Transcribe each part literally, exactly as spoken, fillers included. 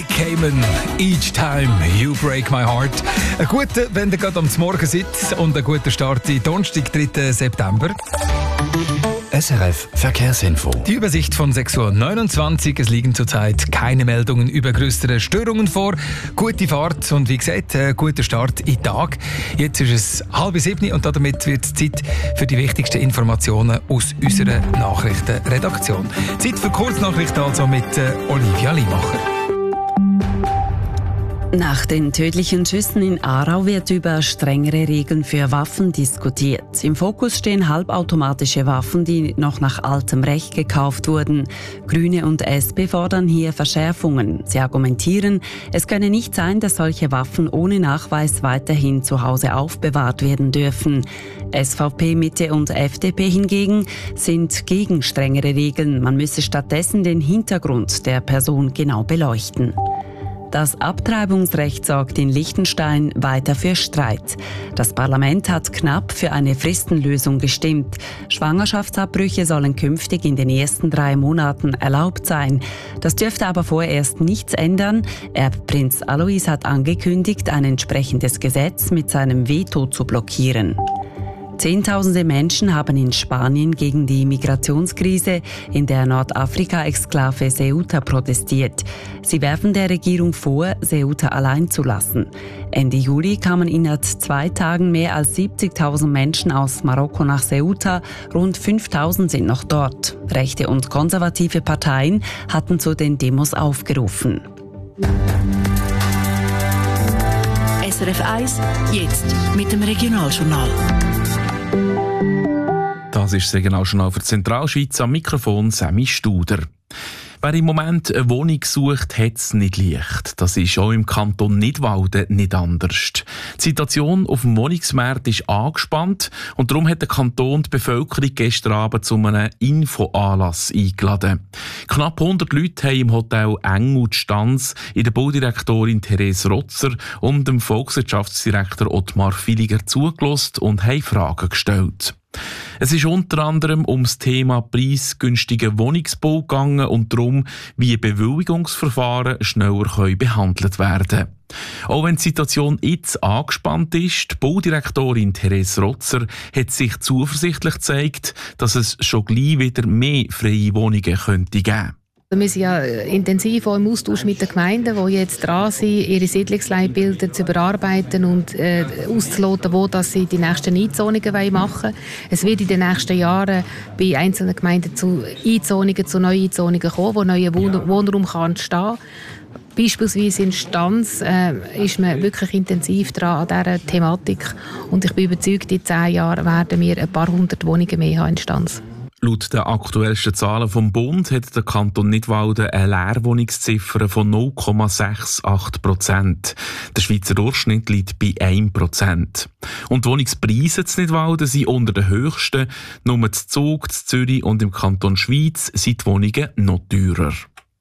Cayman, Each Time You Break My Heart. Ein guter, wenn ihr gerade am Morgen sitzt, und ein guter Start in Donnerstag, dritten September. S R F Verkehrsinfo. Die Übersicht von sechs Uhr neunundzwanzig. Es liegen zurzeit keine Meldungen über größere Störungen vor. Gute Fahrt und wie gesagt, ein guter Start in den Tag. Jetzt ist es halb sieben und damit wird es Zeit für die wichtigsten Informationen aus unserer Nachrichtenredaktion. Zeit für Kurznachrichten also mit Olivia Limacher. Nach den tödlichen Schüssen in Aarau wird über strengere Regeln für Waffen diskutiert. Im Fokus stehen halbautomatische Waffen, die noch nach altem Recht gekauft wurden. Grüne und S P fordern hier Verschärfungen. Sie argumentieren, es könne nicht sein, dass solche Waffen ohne Nachweis weiterhin zu Hause aufbewahrt werden dürfen. S V P, Mitte und F D P hingegen sind gegen strengere Regeln. Man müsse stattdessen den Hintergrund der Person genau beleuchten. Das Abtreibungsrecht sorgt in Liechtenstein weiter für Streit. Das Parlament hat knapp für eine Fristenlösung gestimmt. Schwangerschaftsabbrüche sollen künftig in den ersten drei Monaten erlaubt sein. Das dürfte aber vorerst nichts ändern. Erbprinz Alois hat angekündigt, ein entsprechendes Gesetz mit seinem Veto zu blockieren. Zehntausende Menschen haben in Spanien gegen die Migrationskrise in der Nordafrika-Exklave Ceuta protestiert. Sie werfen der Regierung vor, Ceuta allein zu lassen. Ende Juli kamen innerhalb zwei Tagen mehr als siebzigtausend Menschen aus Marokko nach Ceuta. Rund fünftausend sind noch dort. Rechte und konservative Parteien hatten zu den Demos aufgerufen. S R F eins, jetzt mit dem Regionaljournal. Das ist das Regionaljournal für die Zentralschweiz, am Mikrofon Sammy Studer. Wer im Moment eine Wohnung sucht, hat es nicht leicht. Das ist auch im Kanton Nidwalden nicht anders. Die Situation auf dem Wohnungsmarkt ist angespannt und darum hat der Kanton die Bevölkerung gestern Abend zu einem Infoanlass eingeladen. Knapp hundert Leute haben im Hotel Engel die Stanz in der Baudirektorin Therese Rotzer und dem Volkswirtschaftsdirektor Ottmar Filiger zugelassen und haben Fragen gestellt. Es ist unter anderem um das Thema preisgünstigen Wohnungsbau gegangen und darum, wie Bewilligungsverfahren schneller können behandelt werden können. Auch wenn die Situation jetzt angespannt ist, die Baudirektorin Therese Rotzer hat sich zuversichtlich gezeigt, dass es schon gleich wieder mehr freie Wohnungen könnte geben. Wir sind ja intensiv auch im Austausch mit den Gemeinden, die jetzt dran sind, ihre Siedlungsleitbilder zu überarbeiten und äh, auszuloten, wo dass sie die nächsten Einzonungen machen wollen. Es wird in den nächsten Jahren bei einzelnen Gemeinden zu Einzonungen, zu neuen Einzonungen kommen, wo neuer Wohn- Wohnraum kann entstehen. Beispielsweise in Stanz äh, ist man wirklich intensiv dran an dieser Thematik. Und ich bin überzeugt, in zehn Jahren werden wir ein paar hundert Wohnungen mehr haben in Stanz. Laut den aktuellsten Zahlen vom Bund hat der Kanton Nidwalden eine Leerwohnungsziffer von null Komma achtundsiebzig Prozent. Der Schweizer Durchschnitt liegt bei ein Prozent. Und die Wohnungspreise in Nidwalden sind unter den höchsten. Nur in Zug, in Zürich und im Kanton Schweiz sind die Wohnungen noch teurer.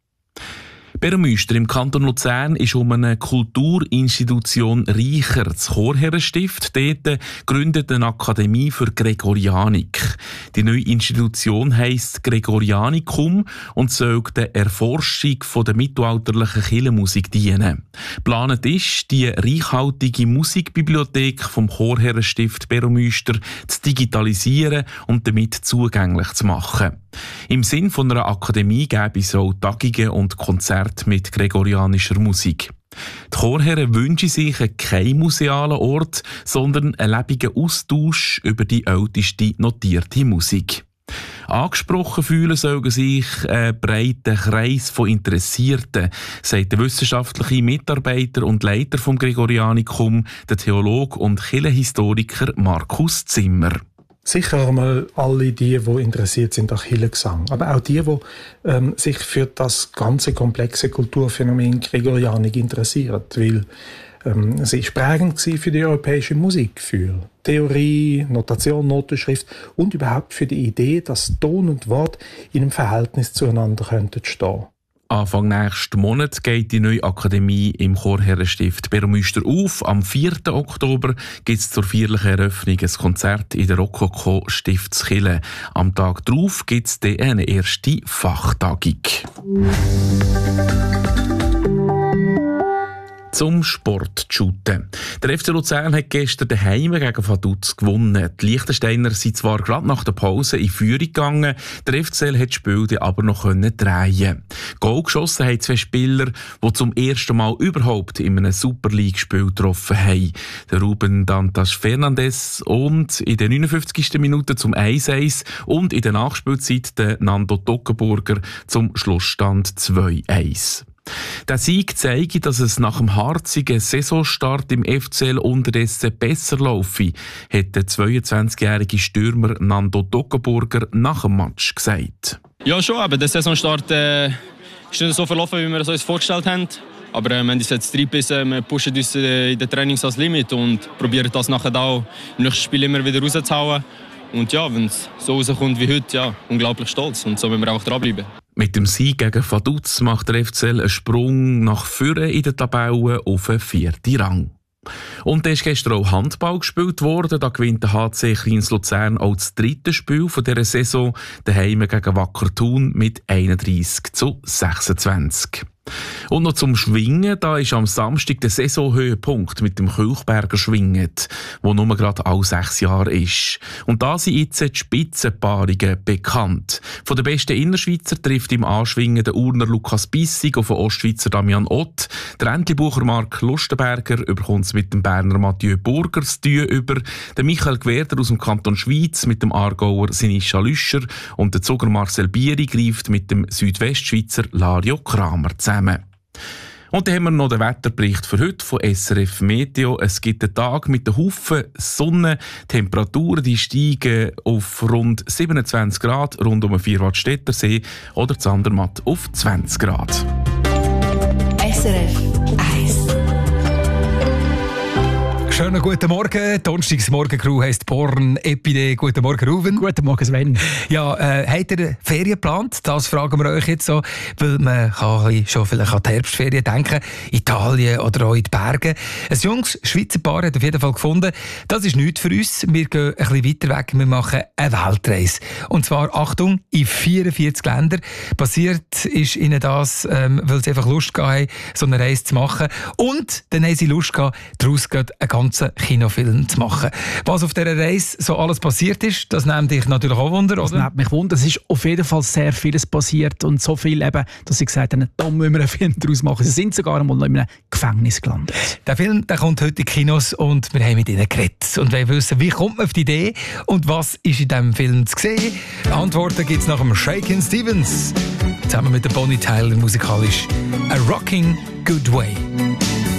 Beromüster im Kanton Luzern ist um eine Kulturinstitution reicher. Das Chorherrenstift dort gründet eine Akademie für Gregorianik. Die neue Institution heisst Gregorianikum und soll der Erforschung von der mittelalterlichen Kirchenmusik dienen. Geplant ist, die reichhaltige Musikbibliothek vom Chorherrenstift Beromüster zu digitalisieren und damit zugänglich zu machen. Im Sinn von einer Akademie gäbe es auch Tagungen und Konzerte mit gregorianischer Musik. Die Chorherren wünschen sich keinen musealen Ort, sondern einen lebendigen Austausch über die älteste notierte Musik. Angesprochen fühlen sollen sich ein breiter Kreis von Interessierten, sagt der wissenschaftliche Mitarbeiter und Leiter vom Gregorianikum, der Theologe und Kirchenhistoriker Markus Zimmer. Sicher einmal alle die, die interessiert sind an Kirchengesang, aber auch die, die ähm, sich für das ganze komplexe Kulturphänomen Gregorianik interessieren, weil ähm, sie ist prägend für die europäische Musik, für Theorie, Notation, Notenschrift und überhaupt für die Idee, dass Ton und Wort in einem Verhältnis zueinander könnten stehen. Anfang nächsten Monat geht die neue Akademie im Chorherrenstift Beromüster auf. Am vierten Oktober gibt es zur feierlichen Eröffnung ein Konzert in der Rokoko Stiftskirche. Am Tag darauf gibt es dann eine erste Fachtagung. Zum Sport shooten. Der F C Luzern hat gestern daheim gegen Vaduz gewonnen. Die Liechtensteiner sind zwar gerade nach der Pause in Führung gegangen, der F C L hat das Spiel aber noch drehen. Goal geschossen haben zwei Spieler, die zum ersten Mal überhaupt in einem Super League-Spiel getroffen haben. Der Ruben Dantas Fernandes und in den neunundfünfzigsten Minuten zum eins eins und in der Nachspielzeit der Nando Toggenburger zum Schlussstand zwei eins. Der Sieg zeige, dass es nach dem harzigen Saisonstart im F C L unterdessen besser laufe, hat der zweiundzwanzigjährige Stürmer Nando Toggenburger nach dem Match gesagt. Ja, schon, aber der Saisonstart äh, ist nicht so verlaufen, wie wir es uns vorgestellt haben. Aber äh, wir haben uns jetzt reingebissen, wir pushen uns äh, in den Trainings als Limit und probieren das nachher auch im nächsten Spiel immer wieder rauszuhauen. Und ja, wenn es so rauskommt wie heute, ja, unglaublich stolz. Und so müssen wir einfach dranbleiben. Mit dem Sieg gegen Vaduz macht der F C L einen Sprung nach vorne in der Tabelle auf den vierten Rang. Und da ist gestern auch Handball gespielt worden. Da gewinnt der H C Kriens Luzern auch das dritte Spiel von dieser Saison daheim gegen Wacker Thun mit einunddreissig zu sechsundzwanzig. Und noch zum Schwingen, da ist am Samstag der Saisonhöhepunkt mit dem Kilchberger Schwingen, wo nur gerade alle sechs Jahre ist. Und da sind jetzt die Spitzenpaarungen bekannt. Von den besten Innerschweizer trifft im Anschwingen der Urner Lukas Bissig auf den Ostschweizer Damian Ott. Der Entlebucher Mark Lustenberger bekommt es mit dem Berner Mathieu Burger das Tue über. Der Michael Gwerder aus dem Kanton Schwyz mit dem Aargauer Sinischa Lüscher und der Zuger Marcel Bieri greift mit dem Südwestschweizer Lario Kramer zusammen. Und dann haben wir noch den Wetterbericht für heute von S R F Meteo. Es gibt einen Tag mit einem Haufen Sonne. Die Temperaturen die steigen auf rund siebenundzwanzig Grad rund um den Vierwaldstätter See oder Zandermatt auf zwanzig Grad. S R F eins. Schönen guten Morgen. Die Donnerstagsmorgen-Crew heisst Born Epide. Guten Morgen, Ruben. Guten Morgen, Sven. Ja, äh, habt ihr Ferien geplant? Das fragen wir euch jetzt so, weil man kann schon vielleicht an die Herbstferien denken. Italien oder auch in die Berge. Ein junges Schweizer Paar hat auf jeden Fall gefunden, das ist nichts für uns. Wir gehen ein bisschen weiter weg. Wir machen eine Weltreise. Und zwar, Achtung, in vierundvierzig Ländern. Passiert ist ihnen das, ähm, weil sie einfach Lust hatten, so eine Reise zu machen. Und dann haben sie Lust gehabt, daraus geht ein ganz Kinofilm zu machen. Was auf dieser Reise so alles passiert ist, das nimmt dich natürlich auch Wunder, oder? Das nimmt mich Wunder. Es ist auf jeden Fall sehr vieles passiert und so viel eben, dass sie gesagt haben, da müssen wir einen Film daraus machen. Sie sind sogar einmal noch in einem Gefängnis gelandet. Der Film der kommt heute in die Kinos und wir haben mit ihnen geredet. Und wir wissen, wie kommt man auf die Idee und was ist in diesem Film zu sehen? Antworten gibt es nach dem Shakin' Stevens. Zusammen mit der Bonnie Tyler musikalisch A Rocking Good Way.